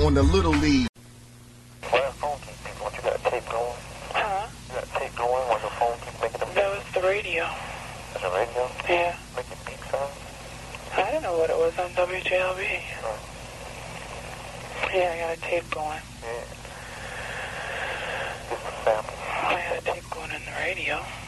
on the Little League. Why the phone keep beeping? What, you got a tape going? Huh? You got a tape going when the phone keeps making them beep? That was the radio. That's a radio? Yeah. Making beep sounds? I don't know what it was on WJLB. Oh. Yeah, I got a tape going. Yeah. Just a sample. I had a tape going in the radio.